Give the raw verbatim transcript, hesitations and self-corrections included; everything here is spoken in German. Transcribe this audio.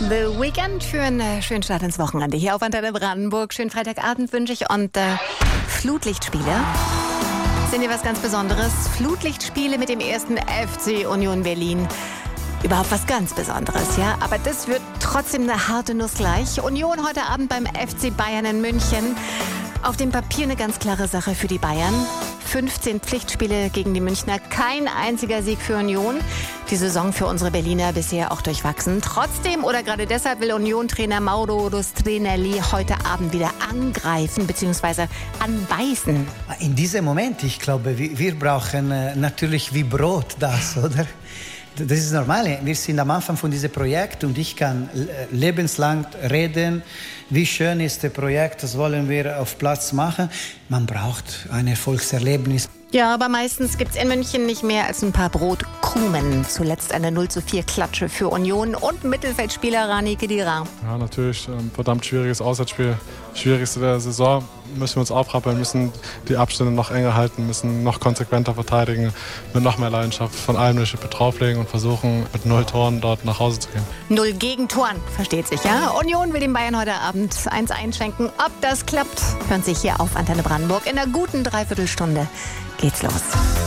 The Weekend für einen schönen Start ins Wochenende. Hier auf Antenne Brandenburg. Schönen Freitagabend wünsche ich. Und äh, Flutlichtspiele sind hier was ganz Besonderes. Flutlichtspiele mit dem ersten F C Union Berlin. Überhaupt was ganz Besonderes, ja. Aber das wird trotzdem eine harte Nuss gleich. Union heute Abend beim F C Bayern in München. Auf dem Papier eine ganz klare Sache für die Bayern. fünfzehn Pflichtspiele gegen die Münchner, kein einziger Sieg für Union. Die Saison für unsere Berliner bisher auch durchwachsen. Trotzdem oder gerade deshalb will Union-Trainer Mauro Rustrinelli heute Abend wieder angreifen bzw. anbeißen. In diesem Moment, ich glaube, wir, wir brauchen äh, natürlich wie Brot das, oder? Das ist normal. Wir sind am Anfang von diesem Projekt und ich kann lebenslang reden, wie schön ist das Projekt, das wollen wir auf Platz machen. Man braucht ein Erfolgserlebnis. Ja, aber meistens gibt es in München nicht mehr als ein paar Brotkrumen. Zuletzt eine null zu vier Klatsche für Union und Mittelfeldspieler Rani Khedira. Ja, natürlich ein verdammt schwieriges Auswärtsspiel. Schwierigste der Saison. Müssen wir uns aufrappeln, müssen die Abstände noch enger halten, müssen noch konsequenter verteidigen, mit noch mehr Leidenschaft von allem drauflegen und versuchen, mit null Toren dort nach Hause zu gehen. Null Gegentoren, versteht sich, ja? Union will den Bayern heute Abend eins einschenken. Ob das klappt, hören Sie hier auf Antenne Brandenburg. In einer guten Dreiviertelstunde geht's los.